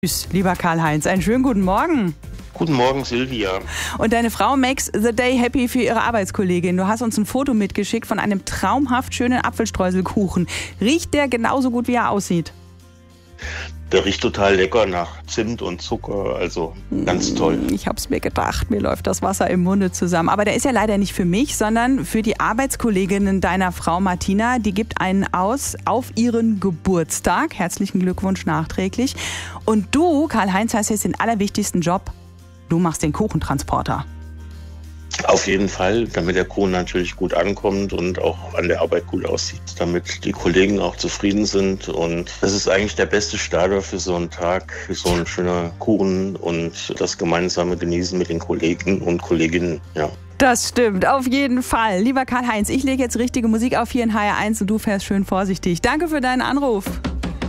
Tschüss, lieber Karl-Heinz, einen schönen guten Morgen. Guten Morgen, Silvia. Und deine Frau makes the day happy für ihre Arbeitskollegin. Du hast uns ein Foto mitgeschickt von einem traumhaft schönen Apfelstreuselkuchen. Riecht der genauso gut, wie er aussieht? Der riecht total lecker nach Zimt und Zucker, also ganz toll. Ich hab's mir gedacht, mir läuft das Wasser im Munde zusammen. Aber der ist ja leider nicht für mich, sondern für die Arbeitskolleginnen deiner Frau Martina. Die gibt einen aus auf ihren Geburtstag. Herzlichen Glückwunsch nachträglich. Und du, Karl-Heinz, hast jetzt den allerwichtigsten Job. Du machst den Kuchentransporter. Auf jeden Fall, damit der Kuchen natürlich gut ankommt und auch an der Arbeit gut aussieht, damit die Kollegen auch zufrieden sind. Und das ist eigentlich der beste Starter für so einen Tag, für so ein schöner Kuchen und das gemeinsame Genießen mit den Kollegen und Kolleginnen. Ja. Das stimmt, auf jeden Fall. Lieber Karl-Heinz, ich lege jetzt richtige Musik auf hier in HR1 und du fährst schön vorsichtig. Danke für deinen Anruf.